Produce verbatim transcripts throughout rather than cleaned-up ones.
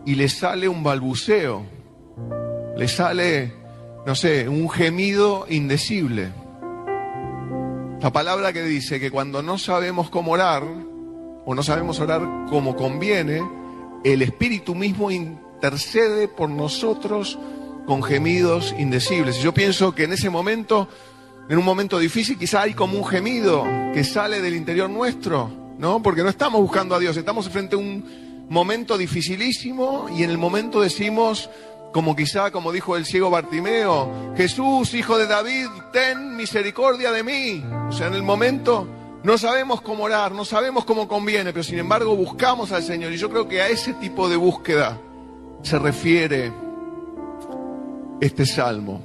y le sale un balbuceo, le sale, no sé, un gemido indecible. La palabra que dice que cuando no sabemos cómo orar, o no sabemos orar como conviene, el Espíritu mismo intercede por nosotros con gemidos indecibles. Y yo pienso que en ese momento, en un momento difícil, quizá hay como un gemido que sale del interior nuestro, ¿no? Porque no estamos buscando a Dios, estamos frente a un momento dificilísimo y en el momento decimos, como quizá, como dijo el ciego Bartimeo, Jesús, hijo de David, ten misericordia de mí. O sea, en el momento no sabemos cómo orar, no sabemos cómo conviene, pero sin embargo buscamos al Señor. Y yo creo que a ese tipo de búsqueda se refiere este salmo.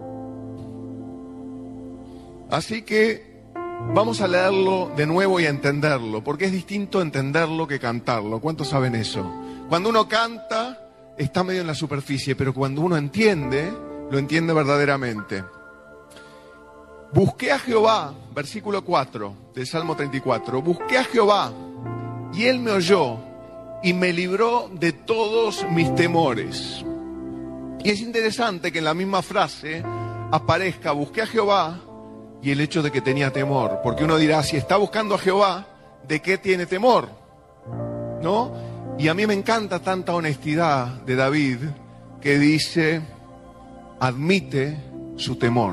Así que vamos a leerlo de nuevo y a entenderlo, porque es distinto entenderlo que cantarlo. ¿Cuántos saben eso? Cuando uno canta, está medio en la superficie, pero cuando uno entiende, lo entiende verdaderamente. Busqué a Jehová, versículo cuatro del Salmo treinta y cuatro. Busqué a Jehová y Él me oyó y me libró de todos mis temores. Y es interesante que en la misma frase aparezca busqué a Jehová y el hecho de que tenía temor. Porque uno dirá, si está buscando a Jehová, ¿de qué tiene temor? ¿No? Y a mí me encanta tanta honestidad de David que dice, admite su temor.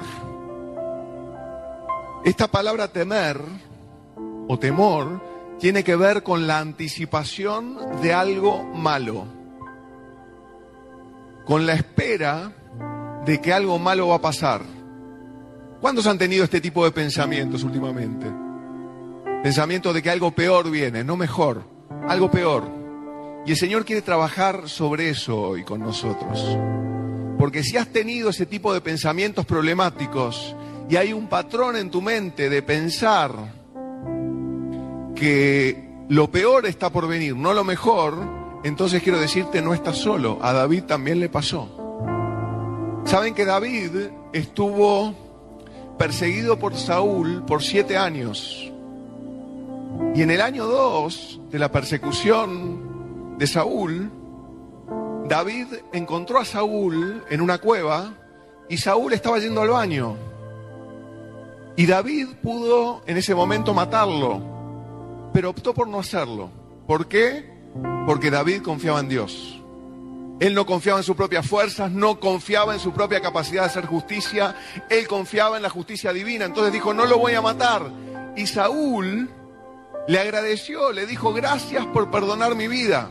Esta palabra temer o temor tiene que ver con la anticipación de algo malo, con la espera de que algo malo va a pasar. ¿Cuántos han tenido este tipo de pensamientos últimamente? Pensamientos de que algo peor viene, no mejor, algo peor. Y el Señor quiere trabajar sobre eso hoy con nosotros. Porque si has tenido ese tipo de pensamientos problemáticos y hay un patrón en tu mente de pensar que lo peor está por venir, no lo mejor, entonces quiero decirte, no estás solo. A David también le pasó. Saben que David estuvo perseguido por Saúl por siete años. Y en el año dos de la persecución de Saúl, David encontró a Saúl en una cueva y Saúl estaba yendo al baño. Y David pudo en ese momento matarlo, pero optó por no hacerlo. ¿Por qué? Porque David confiaba en Dios. Él no confiaba en sus propias fuerzas, no confiaba en su propia capacidad de hacer justicia, él confiaba en la justicia divina. Entonces dijo, no lo voy a matar. Y Saúl le agradeció, le dijo, gracias por perdonar mi vida.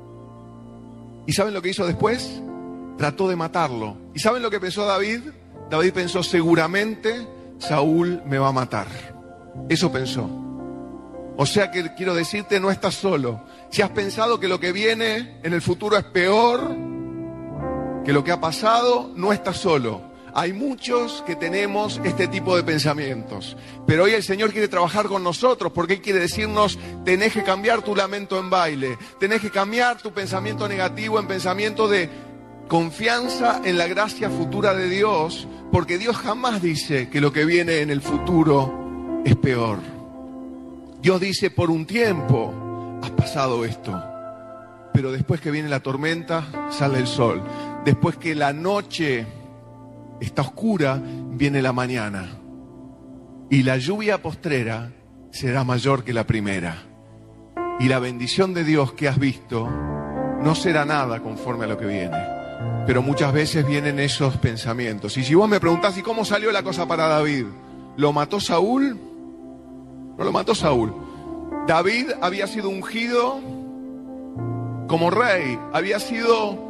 ¿Y saben lo que hizo después? Trató de matarlo. ¿Y saben lo que pensó David? David pensó, seguramente Saúl me va a matar. Eso pensó. O sea que quiero decirte, no estás solo. Si has pensado que lo que viene en el futuro es peor que lo que ha pasado, no estás solo. Hay muchos que tenemos este tipo de pensamientos. Pero hoy el Señor quiere trabajar con nosotros porque Él quiere decirnos, tenés que cambiar tu lamento en baile. Tenés que cambiar tu pensamiento negativo en pensamiento de confianza en la gracia futura de Dios. Porque Dios jamás dice que lo que viene en el futuro es peor. Dios dice, por un tiempo has pasado esto, pero después que viene la tormenta, sale el sol. Después que la noche está oscura, viene la mañana. Y la lluvia postrera será mayor que la primera. Y la bendición de Dios que has visto no será nada conforme a lo que viene. Pero muchas veces vienen esos pensamientos. Y si vos me preguntás, ¿y cómo salió la cosa para David? ¿Lo mató Saúl? No lo mató Saúl. David había sido ungido como rey. Había sido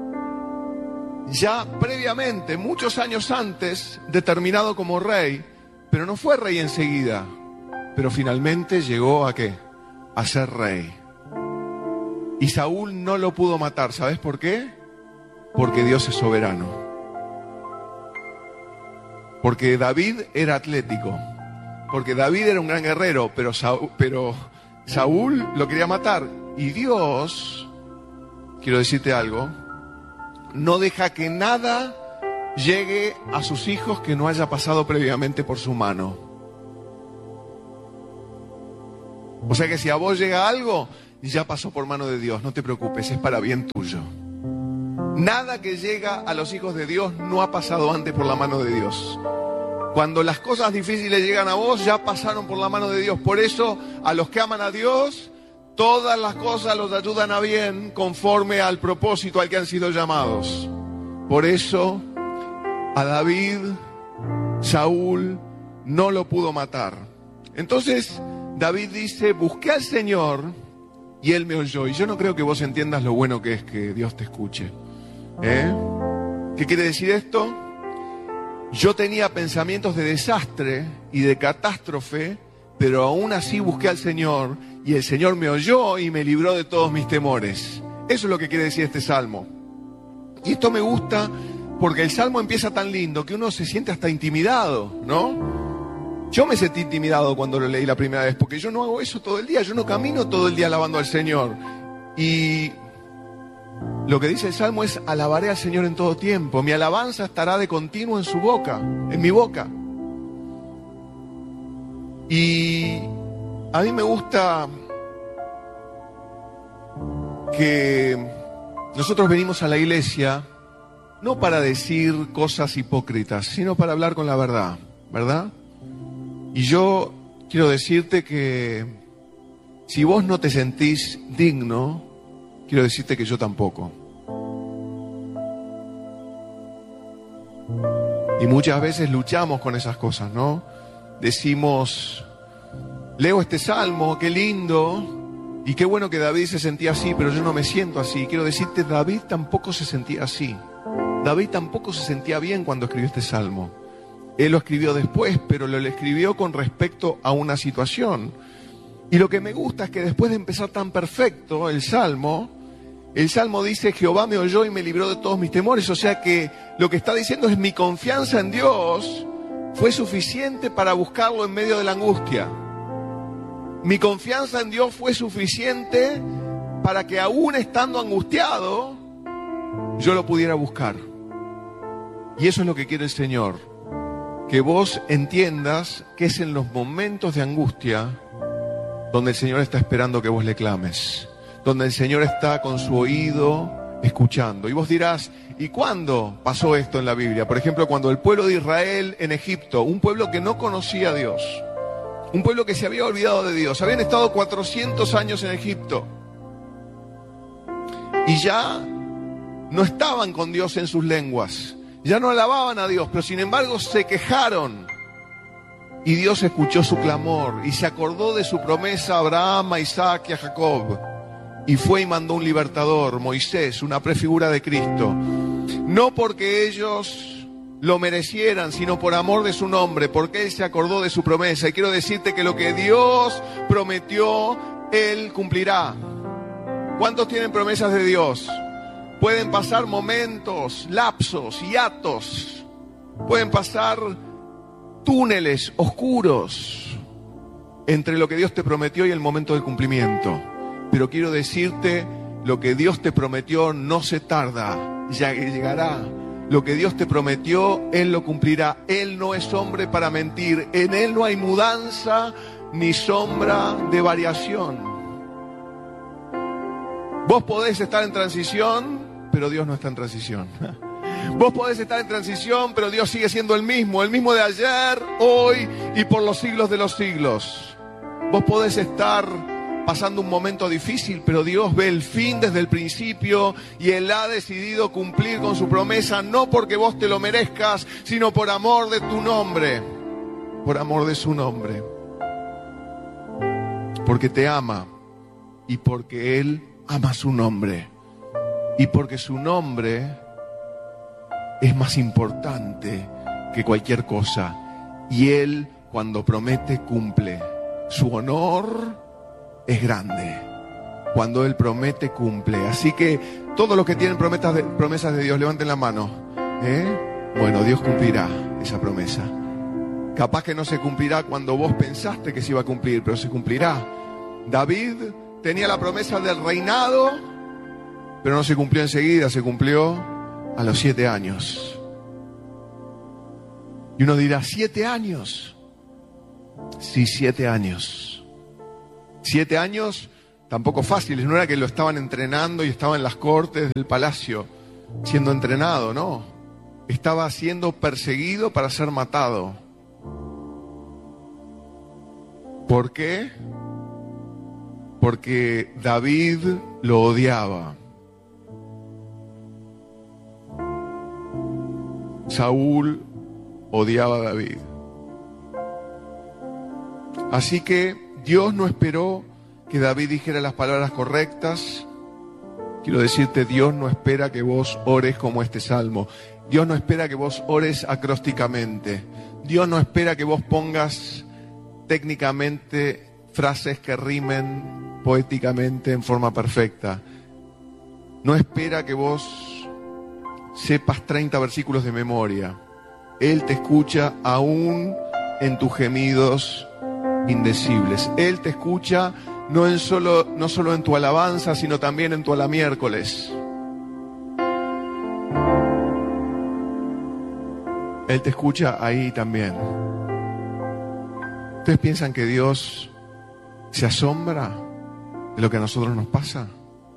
ya previamente, muchos años antes, determinado como rey. Pero no fue rey enseguida. Pero finalmente llegó a ¿qué? A ser rey. Y Saúl no lo pudo matar. ¿Sabes por qué? Porque Dios es soberano. Porque David era atlético. Porque David era un gran guerrero, pero Saúl, pero Saúl lo quería matar. Y Dios, quiero decirte algo, no deja que nada llegue a sus hijos que no haya pasado previamente por su mano. O sea que si a vos llega algo, ya pasó por mano de Dios, no te preocupes, es para bien tuyo. Nada que llega a los hijos de Dios no ha pasado antes por la mano de Dios. Cuando las cosas difíciles llegan a vos, ya pasaron por la mano de Dios. Por eso, a los que aman a Dios, todas las cosas los ayudan a bien conforme al propósito al que han sido llamados. Por eso, a David, Saúl no lo pudo matar. Entonces, David dice, busqué al Señor y Él me oyó. Y yo no creo que vos entiendas lo bueno que es que Dios te escuche. ¿Eh? ¿Qué quiere decir esto? Yo tenía pensamientos de desastre y de catástrofe, pero aún así busqué al Señor y el Señor me oyó y me libró de todos mis temores. Eso es lo que quiere decir este salmo. Y esto me gusta porque el salmo empieza tan lindo que uno se siente hasta intimidado, ¿no? Yo me sentí intimidado cuando lo leí la primera vez, porque yo no hago eso todo el día, yo no camino todo el día alabando al Señor. Y lo que dice el salmo es, alabaré al Señor en todo tiempo, mi alabanza estará de continuo en su boca, en mi boca. Y a mí me gusta que nosotros venimos a la iglesia no para decir cosas hipócritas, sino para hablar con la verdad, ¿verdad? Y yo quiero decirte que si vos no te sentís digno, quiero decirte que yo tampoco. Y muchas veces luchamos con esas cosas, ¿no? Decimos, leo este salmo, qué lindo, y qué bueno que David se sentía así, pero yo no me siento así. Quiero decirte, David tampoco se sentía así. David tampoco se sentía bien cuando escribió este salmo. Él lo escribió después, pero lo escribió con respecto a una situación. Y lo que me gusta es que después de empezar tan perfecto el salmo, el salmo dice, Jehová me oyó y me libró de todos mis temores. O sea que lo que está diciendo es, mi confianza en Dios fue suficiente para buscarlo en medio de la angustia. Mi confianza en Dios fue suficiente para que aún estando angustiado, yo lo pudiera buscar. Y eso es lo que quiere el Señor. Que vos entiendas que es en los momentos de angustia donde el Señor está esperando que vos le clames. Donde el Señor está con su oído escuchando. Y vos dirás, ¿y cuándo pasó esto en la Biblia? Por ejemplo, cuando el pueblo de Israel en Egipto, un pueblo que no conocía a Dios, un pueblo que se había olvidado de Dios, habían estado cuatrocientos años en Egipto y ya no estaban con Dios en sus lenguas, ya no alababan a Dios, pero sin embargo se quejaron. Y Dios escuchó su clamor y se acordó de su promesa a Abraham, a Isaac y a Jacob. Y fue y mandó un libertador, Moisés, una prefigura de Cristo. No porque ellos lo merecieran, sino por amor de su nombre, porque Él se acordó de su promesa. Y quiero decirte que lo que Dios prometió, Él cumplirá. ¿Cuántos tienen promesas de Dios? Pueden pasar momentos, lapsos, hiatos. Pueden pasar túneles oscuros entre lo que Dios te prometió y el momento del cumplimiento. Pero quiero decirte, lo que Dios te prometió no se tarda, ya llegará. Lo que Dios te prometió, Él lo cumplirá. Él no es hombre para mentir. En Él no hay mudanza ni sombra de variación. Vos podés estar en transición, pero Dios no está en transición. Vos podés estar en transición, pero Dios sigue siendo el mismo, el mismo de ayer, hoy y por los siglos de los siglos. Vos podés estar pasando un momento difícil, pero Dios ve el fin desde el principio y Él ha decidido cumplir con su promesa, no porque vos te lo merezcas, sino por amor de tu nombre, por amor de su nombre. Porque te ama y porque Él ama su nombre y porque su nombre es más importante que cualquier cosa. Y Él, cuando promete, cumple. Su honor es grande. Cuando Él promete, cumple. Así que todos los que tienen promesas de, promesas de Dios, levanten la mano. ¿Eh? Bueno, Dios cumplirá esa promesa. Capaz que no se cumplirá cuando vos pensaste que se iba a cumplir, pero se cumplirá. David tenía la promesa del reinado, pero no se cumplió enseguida, se cumplió a los siete años. Y uno dirá, ¿siete años? Sí, siete años. Siete años, tampoco fáciles, no era que lo estaban entrenando y estaba en las cortes del palacio. siendo entrenado, no. Estaba siendo perseguido para ser matado. ¿Por qué? Porque David lo odiaba. Saúl odiaba a David. Así que Dios no esperó que David dijera las palabras correctas. Quiero decirte, Dios no espera que vos ores como este salmo. Dios no espera que vos ores acrósticamente. Dios no espera que vos pongas técnicamente frases que rimen poéticamente en forma perfecta. No espera que vos sepas treinta versículos de memoria. Él te escucha aún en tus gemidos indecibles. Él te escucha no, en solo, no solo en tu alabanza, sino también en tu alamiércoles. Él te escucha ahí también. ¿Ustedes piensan que Dios se asombra de lo que a nosotros nos pasa?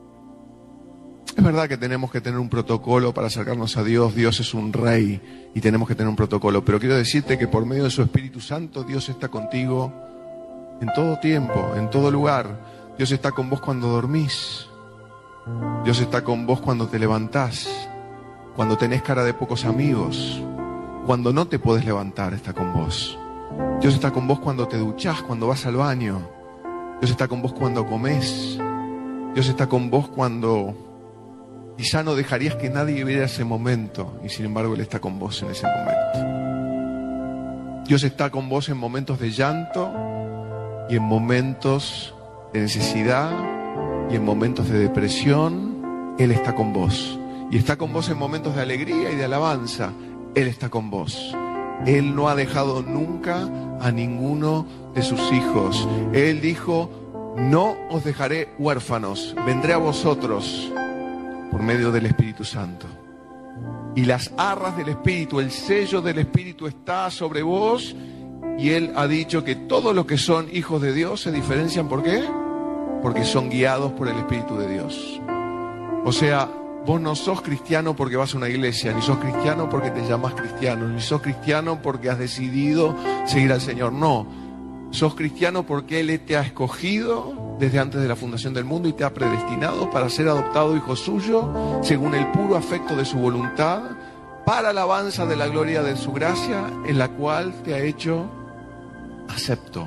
Es verdad que tenemos que tener un protocolo para acercarnos a Dios. Dios es un rey y tenemos que tener un protocolo. Pero quiero decirte que por medio de su Espíritu Santo, Dios está contigo en todo tiempo, en todo lugar. Dios está con vos cuando dormís. Dios está con vos cuando te levantás, cuando tenés cara de pocos amigos, cuando no te podés levantar, está con vos. Dios está con vos cuando te duchás, cuando vas al baño. Dios está con vos cuando comés. Dios está con vos cuando quizá no dejarías que nadie viera ese momento, y sin embargo Él está con vos en ese momento. Dios está con vos en momentos de llanto y en momentos de necesidad y en momentos de depresión. Él está con vos. Y está con vos en momentos de alegría y de alabanza. Él está con vos. Él no ha dejado nunca a ninguno de sus hijos. Él dijo: no os dejaré huérfanos, vendré a vosotros por medio del Espíritu Santo. Y las arras del Espíritu, el sello del Espíritu está sobre vos. Y Él ha dicho que todos los que son hijos de Dios se diferencian. ¿Por qué? Porque son guiados por el Espíritu de Dios. O sea, vos no sos cristiano porque vas a una iglesia, ni sos cristiano porque te llamas cristiano, ni sos cristiano porque has decidido seguir al Señor. No, sos cristiano porque Él te ha escogido desde antes de la fundación del mundo y te ha predestinado para ser adoptado hijo suyo según el puro afecto de su voluntad, para alabanza de la gloria de su gracia, en la cual te ha hecho acepto.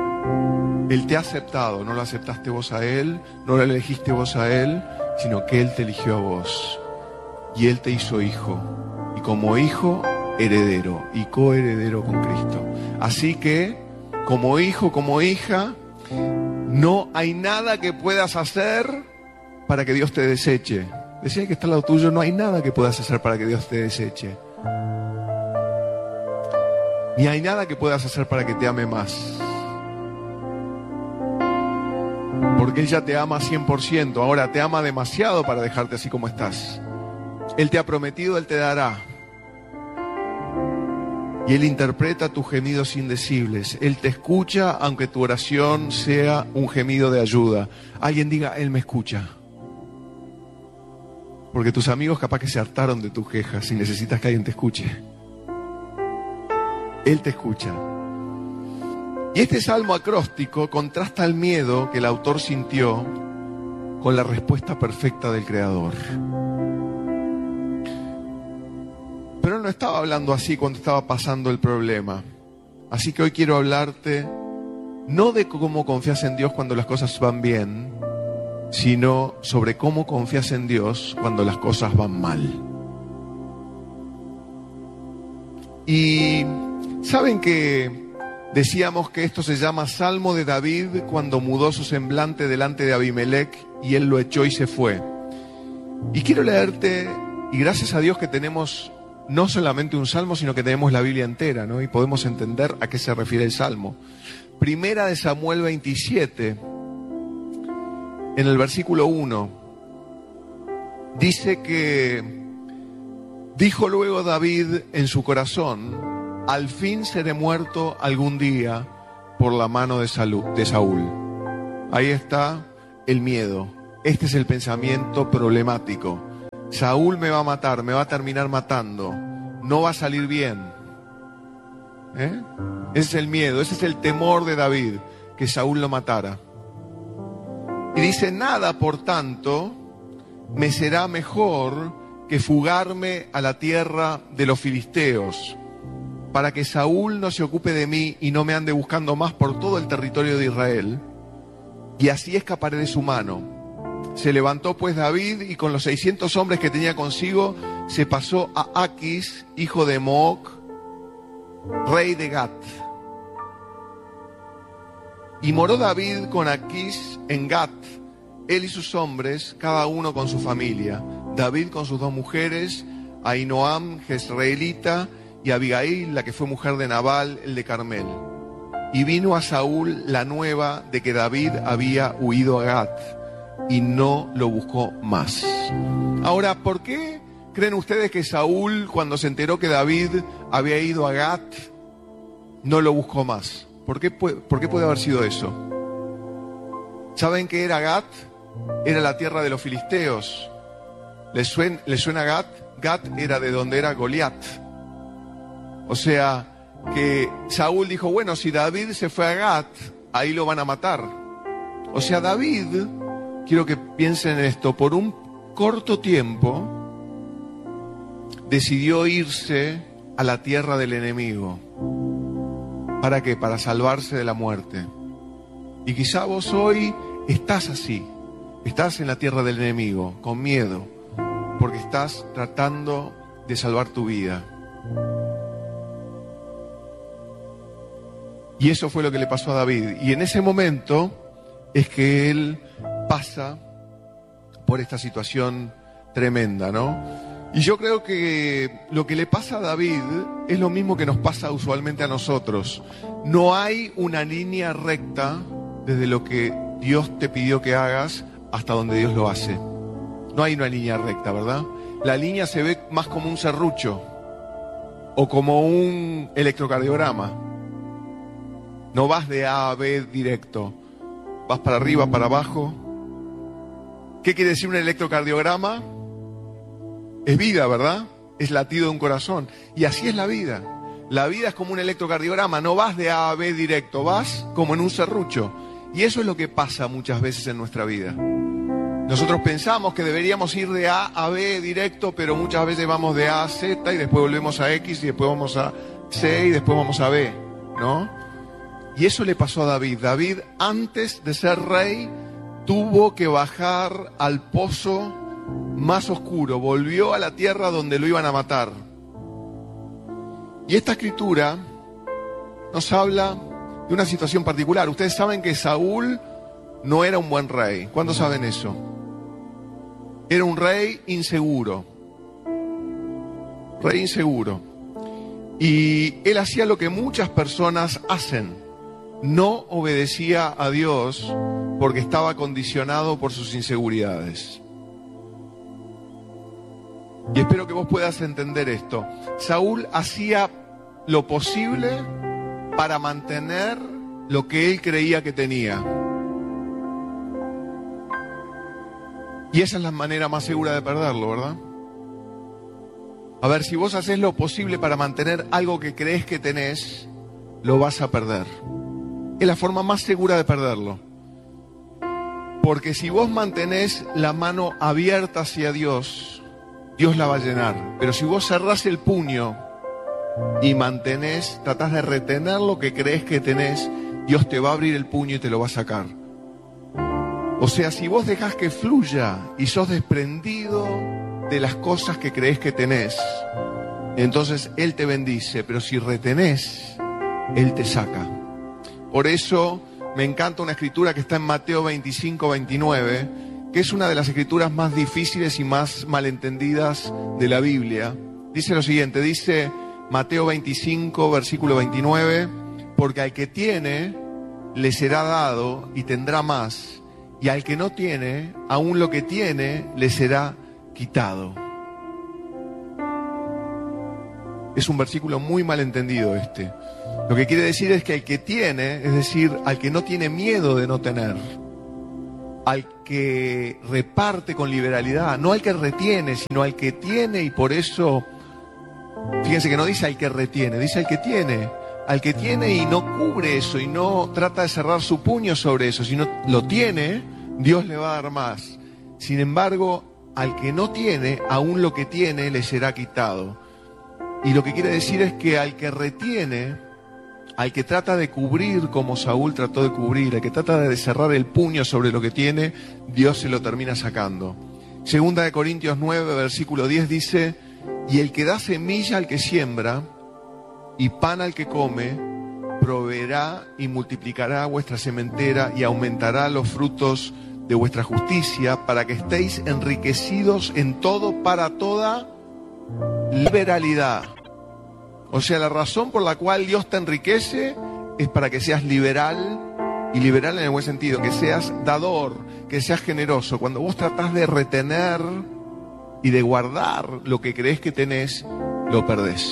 Él te ha aceptado, no lo aceptaste vos a Él, no lo elegiste vos a Él, sino que Él te eligió a vos. Y Él te hizo hijo. Y como hijo, heredero y coheredero con Cristo. Así que, como hijo, como hija, no hay nada que puedas hacer para que Dios te deseche. Decía que está al lado tuyo: no hay nada que puedas hacer para que Dios te deseche. Ni hay nada que puedas hacer para que te ame más. Porque Él ya te ama cien por ciento. Ahora te ama demasiado para dejarte así como estás. Él te ha prometido, Él te dará. Y Él interpreta tus gemidos indecibles. Él te escucha aunque tu oración sea un gemido de ayuda. Alguien diga: Él me escucha. Porque tus amigos capaz que se hartaron de tus quejas y necesitas que alguien te escuche. Él te escucha. Y este salmo acróstico contrasta el miedo que el autor sintió con la respuesta perfecta del Creador. Pero él no estaba hablando así cuando estaba pasando el problema. Así que hoy quiero hablarte no de cómo confías en Dios cuando las cosas van bien, sino sobre cómo confías en Dios cuando las cosas van mal. Y ¿saben que decíamos que esto se llama Salmo de David cuando mudó su semblante delante de Abimelech y él lo echó y se fue? Y quiero leerte, y gracias a Dios que tenemos no solamente un salmo, sino que tenemos la Biblia entera, ¿no? Y podemos entender a qué se refiere el salmo. Primera de Samuel veintisiete, en el versículo uno, dice que dijo luego David en su corazón: al fin seré muerto algún día por la mano de Saúl. Ahí está el miedo. Este es el pensamiento problemático. Saúl me va a matar, me va a terminar matando, no va a salir bien. ¿Eh? Ese es el miedo, ese es el temor de David, que Saúl lo matara. Y dice, nada, por tanto, me será mejor que fugarme a la tierra de los filisteos, para que Saúl no se ocupe de mí y no me ande buscando más por todo el territorio de Israel, y así escaparé de su mano. Se levantó pues David y con los seiscientos hombres que tenía consigo se pasó a Aquis, hijo de Mooc, rey de Gat. Y moró David con Aquis en Gat, él y sus hombres, cada uno con su familia. David con sus dos mujeres, Ahinoam, jezreelita, y Abigail, la que fue mujer de Nabal, el de Carmel. Y vino a Saúl la nueva de que David había huido a Gat, y no lo buscó más. Ahora, ¿por qué creen ustedes que Saúl, cuando se enteró que David había ido a Gat, no lo buscó más? ¿Por qué, ¿Por qué puede haber sido eso? ¿Saben qué era Gat? Era la tierra de los filisteos. ¿Les suena, ¿les suena Gat? Gat era de donde era Goliat. O sea, que Saúl dijo, bueno, si David se fue a Gat, ahí lo van a matar. O sea, David, quiero que piensen en esto, por un corto tiempo decidió irse a la tierra del enemigo. ¿Para qué? Para salvarse de la muerte. Y quizá vos hoy estás así, estás en la tierra del enemigo, con miedo, porque estás tratando de salvar tu vida. Y eso fue lo que le pasó a David. Y en ese momento es que él pasa por esta situación tremenda, ¿no? Y yo creo que lo que le pasa a David es lo mismo que nos pasa usualmente a nosotros. No hay una línea recta desde lo que Dios te pidió que hagas hasta donde Dios lo hace. No hay una línea recta, ¿verdad? La línea se ve más como un serrucho o como un electrocardiograma. No vas de A a B directo, vas para arriba, para abajo. ¿Qué quiere decir un electrocardiograma? Es vida, ¿verdad? Es latido de un corazón. Y así es la vida. La vida es como un electrocardiograma, no vas de A a B directo, vas como en un serrucho. Y eso es lo que pasa muchas veces en nuestra vida. Nosotros pensamos que deberíamos ir de A a B directo, pero muchas veces vamos de A a Z y después volvemos a X y después vamos a C y después vamos a B, ¿no? Y eso le pasó a David. David, antes de ser rey, tuvo que bajar al pozo más oscuro, volvió a la tierra donde lo iban a matar. Y esta escritura nos habla de una situación particular. Ustedes saben que Saúl no era un buen rey. ¿Cuántos saben eso? Era un rey inseguro. Rey inseguro. Y él hacía lo que muchas personas hacen. No obedecía a Dios porque estaba condicionado por sus inseguridades. Y espero que vos puedas entender esto. Saúl hacía lo posible para mantener lo que él creía que tenía. Y esa es la manera más segura de perderlo, ¿verdad? A ver, si vos haces lo posible para mantener algo que crees que tenés, lo vas a perder. Es la forma más segura de perderlo. Porque si vos mantenés la mano abierta hacia Dios, Dios la va a llenar. Pero si vos cerrás el puño y mantenés, tratás de retener lo que crees que tenés, Dios te va a abrir el puño y te lo va a sacar. O sea, si vos dejás que fluya y sos desprendido de las cosas que crees que tenés, entonces Él te bendice. Pero si retenés, Él te saca. Por eso me encanta una escritura que está en Mateo veinticinco, veintinueve, que es una de las escrituras más difíciles y más malentendidas de la Biblia. Dice lo siguiente, dice Mateo veinticinco, versículo veintinueve, porque al que tiene, le será dado y tendrá más, y al que no tiene, aún lo que tiene, le será quitado. Es un versículo muy malentendido este. Lo que quiere decir es que el que tiene, es decir, al que no tiene miedo de no tener, al que reparte con liberalidad, no al que retiene, sino al que tiene, y por eso, fíjense que no dice al que retiene, dice al que tiene, al que tiene y no cubre eso, y no trata de cerrar su puño sobre eso, sino lo tiene, Dios le va a dar más. Sin embargo, al que no tiene, aún lo que tiene le será quitado. Y lo que quiere decir es que al que retiene, al que trata de cubrir como Saúl trató de cubrir, al que trata de cerrar el puño sobre lo que tiene, Dios se lo termina sacando. Segunda de Corintios nueve, versículo diez dice: y el que da semilla al que siembra y pan al que come, proveerá y multiplicará vuestra sementera y aumentará los frutos de vuestra justicia, para que estéis enriquecidos en todo para toda liberalidad. O sea, la razón por la cual Dios te enriquece es para que seas liberal, y liberal en el buen sentido, que seas dador, que seas generoso. Cuando vos tratás de retener y de guardar lo que crees que tenés, lo perdés.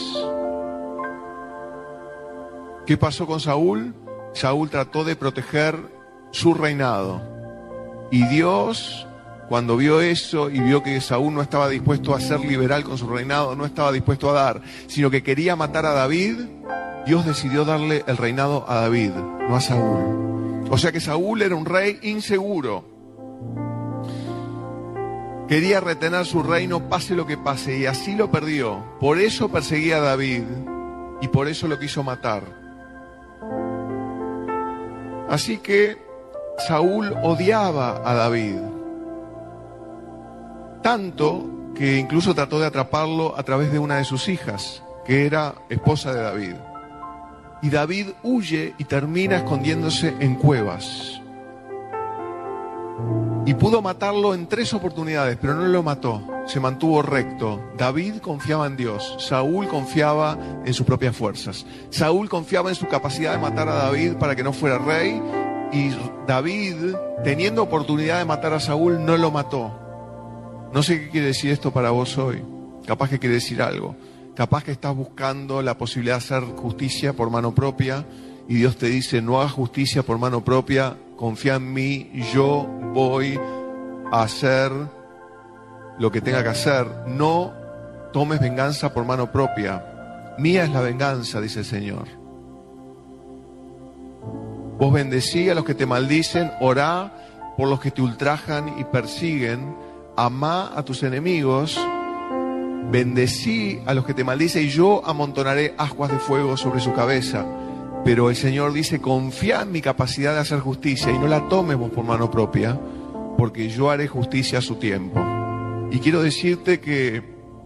¿Qué pasó con Saúl? Saúl trató de proteger su reinado. Y Dios, cuando vio eso y vio que Saúl no estaba dispuesto a ser liberal con su reinado, no estaba dispuesto a dar, sino que quería matar a David, Dios decidió darle el reinado a David, no a Saúl. O sea que Saúl era un rey inseguro. Quería retener su reino pase lo que pase, y así lo perdió. Por eso perseguía a David y por eso lo quiso matar. Así que Saúl odiaba a David, tanto que incluso trató de atraparlo a través de una de sus hijas, que era esposa de David. Y David huye y termina escondiéndose en cuevas. Y pudo matarlo en tres oportunidades, pero no lo mató, se mantuvo recto. David confiaba en Dios, Saúl confiaba en sus propias fuerzas. Saúl confiaba en su capacidad de matar a David para que no fuera rey, y David, teniendo oportunidad de matar a Saúl, no lo mató. No sé qué quiere decir esto para vos hoy. Capaz que quiere decir algo. Capaz que estás buscando la posibilidad de hacer justicia por mano propia, y Dios te dice: no hagas justicia por mano propia, confía en mí, yo voy a hacer lo que tenga que hacer. No tomes venganza por mano propia. Mía es la venganza, dice el Señor. Vos bendecí a los que te maldicen, orá por los que te ultrajan y persiguen, amá a tus enemigos, bendecí a los que te maldicen y yo amontonaré ascuas de fuego sobre su cabeza. Pero el Señor dice: confía en mi capacidad de hacer justicia y no la tomes vos por mano propia, porque yo haré justicia a su tiempo. Y quiero decirte que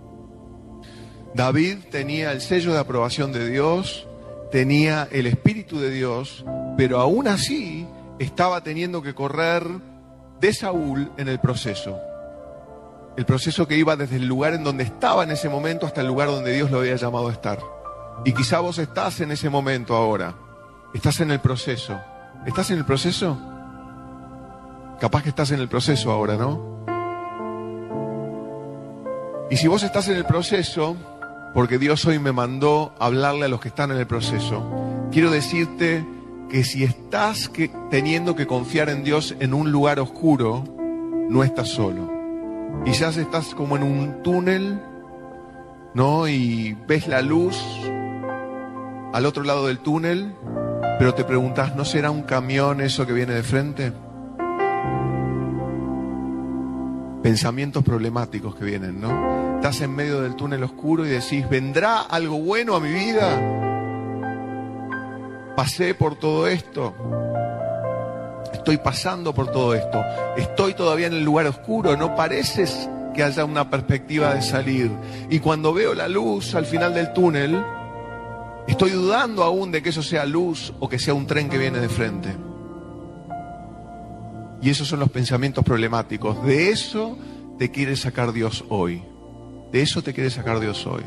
David tenía el sello de aprobación de Dios, tenía el Espíritu de Dios, pero aún así estaba teniendo que correr de Saúl en el proceso. El proceso que iba desde el lugar en donde estaba en ese momento hasta el lugar donde Dios lo había llamado a estar. Y quizá vos estás en ese momento ahora. Estás en el proceso. ¿Estás en el proceso? Capaz que estás en el proceso ahora, ¿no? Y si vos estás en el proceso, porque Dios hoy me mandó hablarle a los que están en el proceso, quiero decirte que si estás que, teniendo que confiar en Dios en un lugar oscuro, no estás solo. Quizás estás como en un túnel, ¿no? Y ves la luz al otro lado del túnel, pero te preguntas: ¿no será un camión eso que viene de frente? Pensamientos problemáticos que vienen, ¿no? Estás en medio del túnel oscuro y decís: ¿vendrá algo bueno a mi vida? Pasé por todo esto. Estoy pasando por todo esto. Estoy todavía en el lugar oscuro. No pareces que haya una perspectiva de salir. Y cuando veo la luz al final del túnel, estoy dudando aún de que eso sea luz o que sea un tren que viene de frente. Y esos son los pensamientos problemáticos. De eso te quiere sacar Dios hoy. De eso te quiere sacar Dios hoy.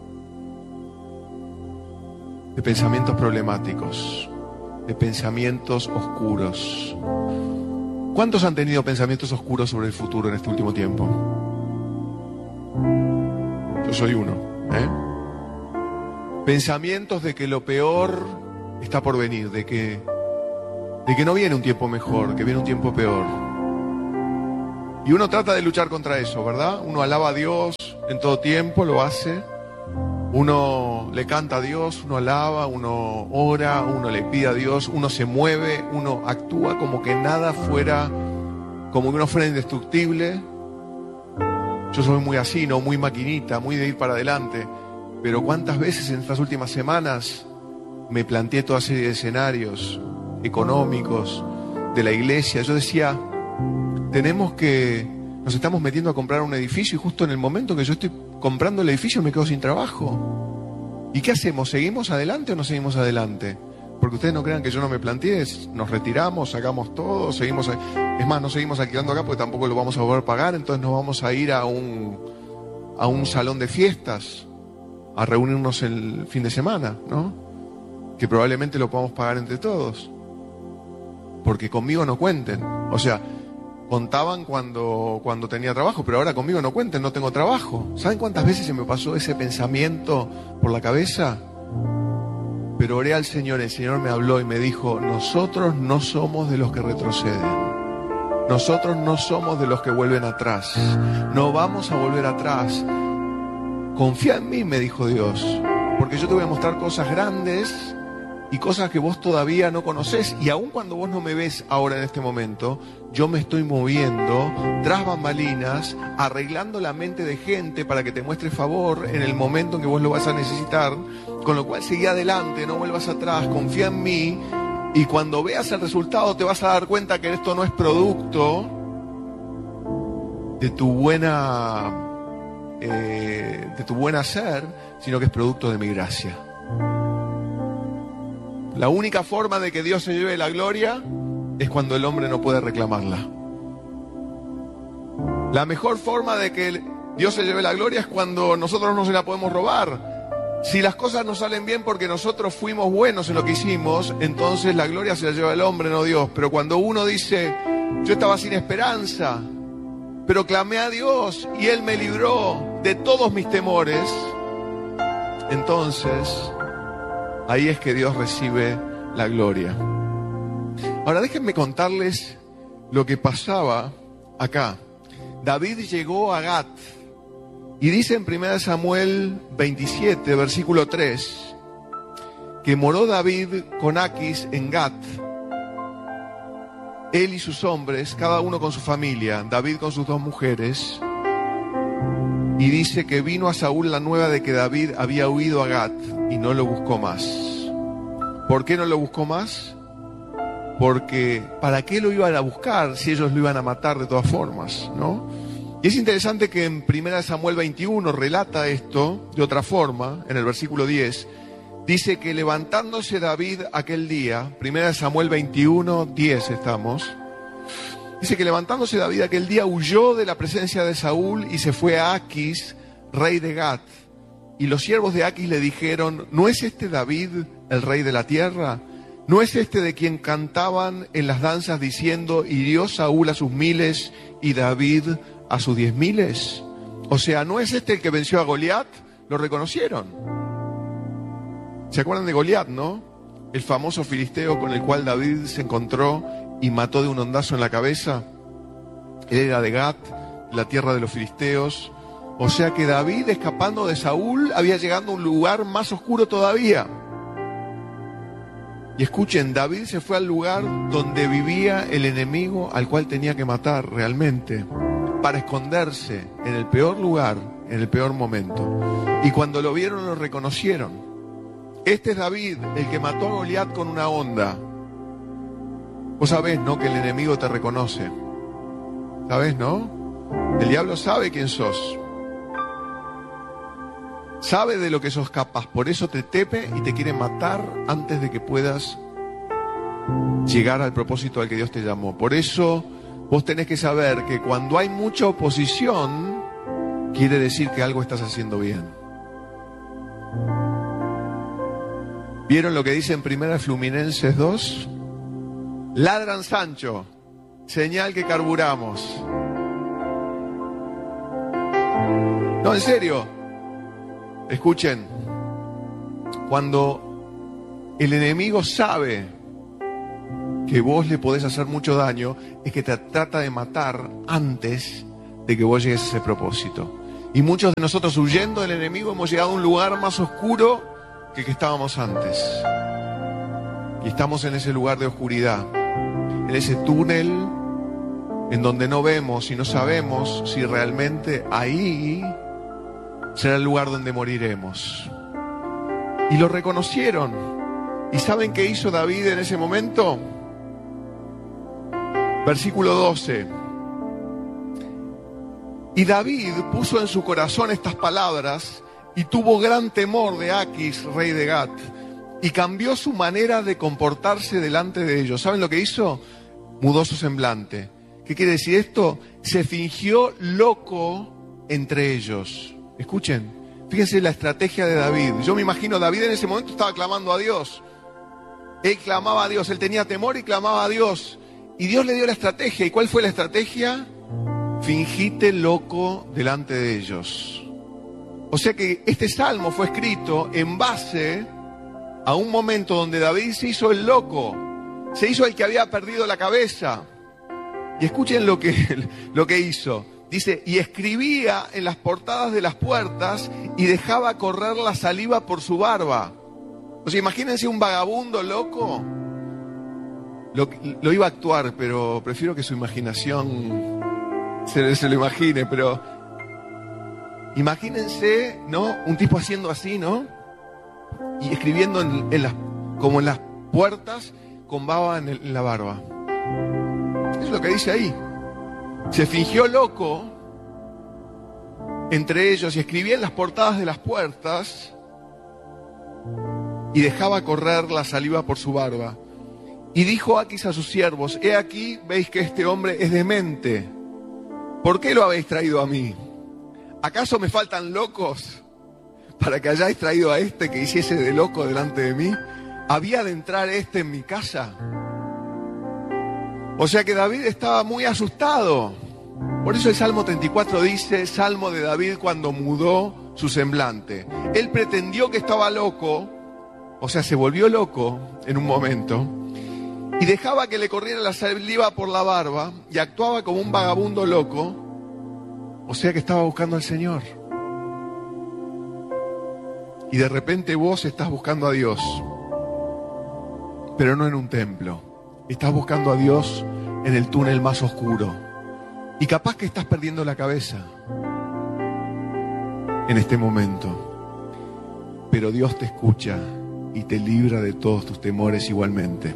De pensamientos problemáticos. De pensamientos oscuros. ¿Cuántos han tenido pensamientos oscuros sobre el futuro en este último tiempo? Yo soy uno, ¿eh? Pensamientos de que lo peor está por venir, de que, de que no viene un tiempo mejor, que viene un tiempo peor. Y uno trata de luchar contra eso, ¿verdad? Uno alaba a Dios en todo tiempo, lo hace. Uno le canta a Dios, uno alaba, uno ora, uno le pide a Dios, uno se mueve, uno actúa como que nada fuera, como que uno fuera indestructible. Yo soy muy así, ¿no? Muy maquinita, muy de ir para adelante. Pero ¿cuántas veces en estas últimas semanas me planteé toda serie de escenarios económicos de la iglesia? Yo decía, tenemos que, nos estamos metiendo a comprar un edificio y justo en el momento que yo estoy comprando el edificio me quedo sin trabajo. ¿Y qué hacemos? ¿Seguimos adelante o no seguimos adelante? Porque ustedes no crean que yo no me planteé, nos retiramos, sacamos todo, seguimos, es más, no seguimos alquilando acá porque tampoco lo vamos a poder pagar, entonces nos vamos a ir a un, a un salón de fiestas, a reunirnos el fin de semana, ¿no? Que probablemente lo podamos pagar entre todos. Porque conmigo no cuenten. O sea, contaban cuando, cuando tenía trabajo, pero ahora conmigo no cuenten, no tengo trabajo. ¿Saben cuántas veces se me pasó ese pensamiento por la cabeza? Pero oré al Señor, el Señor me habló y me dijo, nosotros no somos de los que retroceden. Nosotros no somos de los que vuelven atrás. No vamos a volver atrás. Confía en mí, me dijo Dios, porque yo te voy a mostrar cosas grandes y cosas que vos todavía no conocés. Y aun cuando vos no me ves ahora en este momento, yo me estoy moviendo tras bambalinas, arreglando la mente de gente para que te muestre favor en el momento en que vos lo vas a necesitar. Con lo cual seguí adelante, no vuelvas atrás, confía en mí. Y cuando veas el resultado te vas a dar cuenta que esto no es producto de tu buena, eh, de tu buen hacer, sino que es producto de mi gracia. La única forma de que Dios se lleve la gloria es cuando el hombre no puede reclamarla. La mejor forma de que Dios se lleve la gloria es cuando nosotros no se la podemos robar. Si las cosas no salen bien porque nosotros fuimos buenos en lo que hicimos, entonces la gloria se la lleva el hombre, no Dios. Pero cuando uno dice, yo estaba sin esperanza, pero clamé a Dios y Él me libró de todos mis temores, entonces ahí es que Dios recibe la gloria. Ahora déjenme contarles lo que pasaba acá. David llegó a Gat. Y dice en primera Samuel veintisiete, versículo tres, que moró David con Aquis en Gat, él y sus hombres, cada uno con su familia, David con sus dos mujeres. Y dice que vino a Saúl la nueva de que David había huido a Gat y no lo buscó más. ¿Por qué no lo buscó más? Porque ¿para qué lo iban a buscar si ellos lo iban a matar de todas formas, ¿no? Y es interesante que en primera Samuel veintiuno relata esto de otra forma, en el versículo diez, dice que levantándose David aquel día, primera Samuel veintiuno, diez estamos, dice que levantándose David aquel día huyó de la presencia de Saúl y se fue a Aquis, rey de Gat. Y los siervos de Aquis le dijeron, ¿no es este David el rey de la tierra? ¿No es este de quien cantaban en las danzas diciendo, hirió Saúl a sus miles y David a sus diez miles? O sea, ¿no es este el que venció a Goliat? Lo reconocieron. ¿Se acuerdan de Goliat, no? El famoso filisteo con el cual David se encontró y mató de un hondazo en la cabeza. Él era de Gat, la tierra de los filisteos. O sea que David, escapando de Saúl, había llegado a un lugar más oscuro todavía. Y escuchen, David se fue al lugar donde vivía el enemigo al cual tenía que matar realmente, para esconderse en el peor lugar, en el peor momento. Y cuando lo vieron, lo reconocieron. Este es David, el que mató a Goliat con una honda. Vos sabés, ¿no?, que el enemigo te reconoce. ¿Sabés, no? El diablo sabe quién sos. Sabe de lo que sos capaz. Por eso te tepe y te quiere matar antes de que puedas llegar al propósito al que Dios te llamó. Por eso vos tenés que saber que cuando hay mucha oposición, quiere decir que algo estás haciendo bien. ¿Vieron lo que dice en primera Fluminenses dos? Ladran Sancho, señal que carburamos. No, en serio. Escuchen, cuando el enemigo sabe que vos le podés hacer mucho daño es que te trata de matar antes de que vos llegues a ese propósito. Y muchos de nosotros, huyendo del enemigo, hemos llegado a un lugar más oscuro que el que estábamos antes. Y estamos en ese lugar de oscuridad, en ese túnel en donde no vemos y no sabemos si realmente ahí será el lugar donde moriremos. Y lo reconocieron. ¿Y saben qué hizo David en ese momento? Versículo doce. Y David puso en su corazón estas palabras y tuvo gran temor de Aquis, rey de Gat, y cambió su manera de comportarse delante de ellos. ¿Saben lo que hizo? Mudó su semblante. ¿Qué quiere decir esto? Se fingió loco entre ellos. Escuchen, fíjense la estrategia de David. Yo me imagino, David en ese momento estaba clamando a Dios. Él clamaba a Dios, él tenía temor y clamaba a Dios. Y Dios le dio la estrategia. ¿Y cuál fue la estrategia? Fingite loco delante de ellos. O sea que este salmo fue escrito en base a un momento donde David se hizo el loco, se hizo el que había perdido la cabeza. Y escuchen lo que, lo que hizo. Dice, y escribía en las portadas de las puertas y dejaba correr la saliva por su barba. O sea, imagínense un vagabundo loco. Lo, lo iba a actuar, pero prefiero que su imaginación se, se lo imagine, pero imagínense, ¿no? Un tipo haciendo así, ¿no? Y escribiendo en, en las, como en las puertas, con baba en, el, en la barba. Eso es lo que dice ahí. Se fingió loco entre ellos y escribía en las portadas de las puertas y dejaba correr la saliva por su barba. Y dijo Aquis a sus siervos, he aquí, veis que este hombre es demente. ¿Por qué lo habéis traído a mí? ¿Acaso me faltan locos para que hayáis traído a este que hiciese de loco delante de mí? ¿Había de entrar este en mi casa? O sea que David estaba muy asustado. Por eso el Salmo treinta y cuatro dice, Salmo de David cuando mudó su semblante. Él pretendió que estaba loco, o sea, se volvió loco en un momento, y dejaba que le corriera la saliva por la barba, y actuaba como un vagabundo loco, o sea que estaba buscando al Señor. Y de repente vos estás buscando a Dios, pero no en un templo. Estás buscando a Dios en el túnel más oscuro. Y capaz que estás perdiendo la cabeza en este momento. Pero Dios te escucha y te libra de todos tus temores igualmente.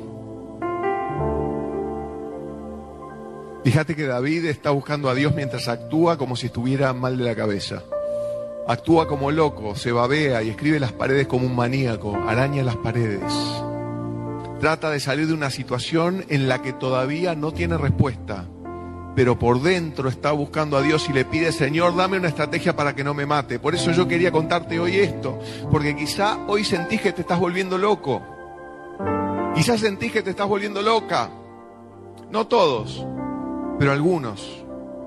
Fíjate que David está buscando a Dios mientras actúa como si estuviera mal de la cabeza. Actúa como loco, se babea y escribe las paredes como un maníaco, araña las paredes. Trata de salir de una situación en la que todavía no tiene respuesta, pero por dentro está buscando a Dios y le pide, Señor, dame una estrategia para que no me mate. Por eso yo quería contarte hoy esto, porque quizá hoy sentís que te estás volviendo loco. Quizás sentís que te estás volviendo loca. No todos, pero algunos.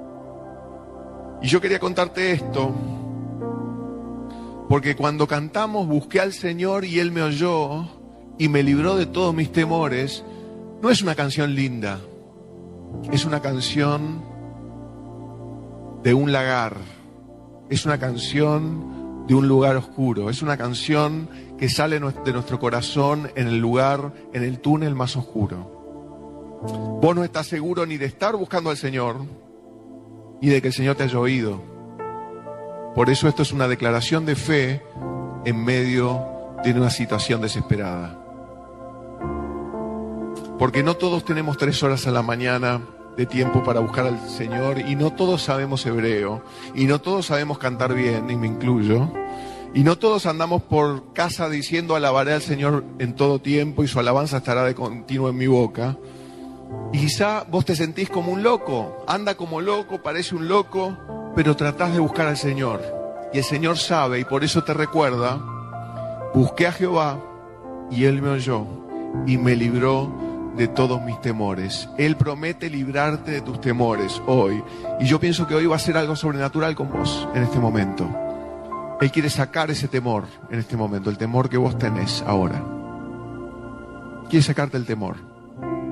Y yo quería contarte esto, porque cuando cantamos, busqué al Señor y Él me oyó y me libró de todos mis temores, no es una canción linda, es una canción de un lagar, es una canción de un lugar oscuro, es una canción que sale de nuestro corazón en el lugar, en el túnel más oscuro. Vos no estás seguro ni de estar buscando al Señor, ni de que el Señor te haya oído. Por eso esto es una declaración de fe en medio de una situación desesperada. Porque no todos tenemos tres horas a la mañana de tiempo para buscar al Señor, y no todos sabemos hebreo, y no todos sabemos cantar bien, y me incluyo, y no todos andamos por casa diciendo alabaré al Señor en todo tiempo y su alabanza estará de continuo en mi boca. Y quizá vos te sentís como un loco, anda como loco, parece un loco, pero tratás de buscar al Señor. Y el Señor sabe, y por eso te recuerda, busqué a Jehová y Él me oyó y me libró de todos mis temores. Él promete librarte de tus temores hoy. Y yo pienso que hoy va a ser algo sobrenatural con vos en este momento. Él quiere sacar ese temor en este momento, el temor que vos tenés ahora. Quiere sacarte el temor.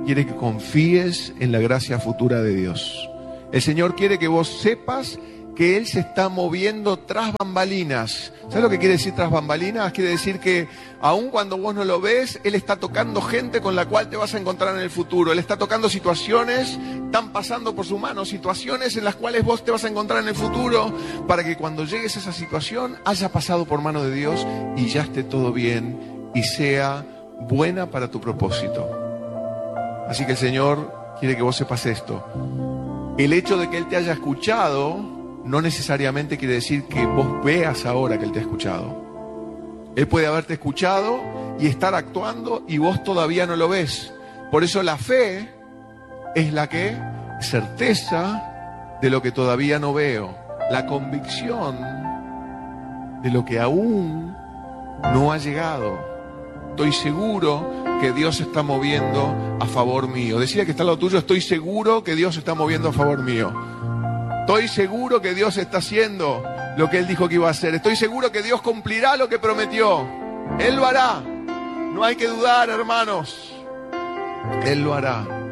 quiere que confíes en la gracia futura de Dios. El Señor quiere que vos sepas que Él se está moviendo tras bambalinas. ¿Sabes lo que quiere decir tras bambalinas? Quiere decir que aun cuando vos no lo ves, Él está tocando gente con la cual te vas a encontrar en el futuro. Él está tocando situaciones, están pasando por su mano, situaciones en las cuales vos te vas a encontrar en el futuro, para que cuando llegues a esa situación haya pasado por mano de Dios y ya esté todo bien y sea buena para tu propósito. Así que el Señor quiere que vos sepas esto. El hecho de que Él te haya escuchado no necesariamente quiere decir que vos veas ahora que Él te ha escuchado. Él puede haberte escuchado y estar actuando y vos todavía no lo ves. Por eso la fe es la que certeza de lo que todavía no veo. La convicción de lo que aún no ha llegado. Estoy seguro que Dios se está moviendo a favor mío. Decía que está al lado tuyo, estoy seguro que Dios se está moviendo a favor mío. Estoy seguro que Dios está haciendo lo que Él dijo que iba a hacer. Estoy seguro que Dios cumplirá lo que prometió. Él lo hará. No hay que dudar, hermanos. Él lo hará.